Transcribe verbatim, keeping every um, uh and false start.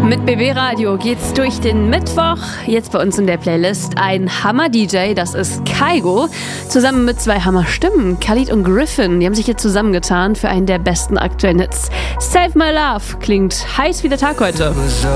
Mit B B Radio geht's durch den Mittwoch. Jetzt bei uns in der Playlist ein Hammer-D J, das ist Kygo. Zusammen mit zwei Hammer-Stimmen, Khalid und Griffin. Die haben sich hier zusammengetan für einen der besten aktuellen Hits. Save My Love klingt heiß wie der Tag heute. So